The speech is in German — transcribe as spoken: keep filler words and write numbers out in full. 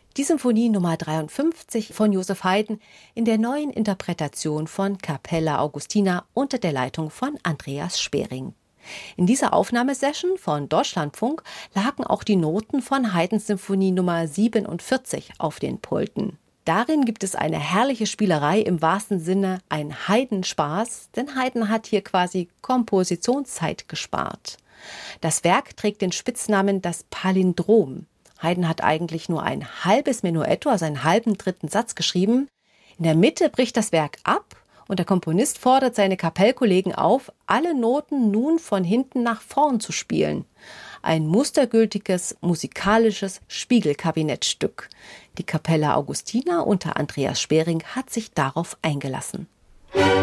Die Symphonie Nummer dreiundfünfzig von Joseph Haydn in der neuen Interpretation von Capella Augustina unter der Leitung von Andreas Spering. In dieser Aufnahmesession von Deutschlandfunk lagen auch die Noten von Haydns Symphonie Nummer siebenundvierzig auf den Pulten. Darin gibt es eine herrliche Spielerei im wahrsten Sinne, ein Haydn-Spaß, denn Haydn hat hier quasi Kompositionszeit gespart. Das Werk trägt den Spitznamen das Palindrom. Haydn hat eigentlich nur ein halbes Menuetto, also einen halben dritten Satz geschrieben. In der Mitte bricht das Werk ab und der Komponist fordert seine Kapellkollegen auf, alle Noten nun von hinten nach vorn zu spielen. Ein mustergültiges musikalisches Spiegelkabinettstück. Die Capella Augustina unter Andreas Spering hat sich darauf eingelassen.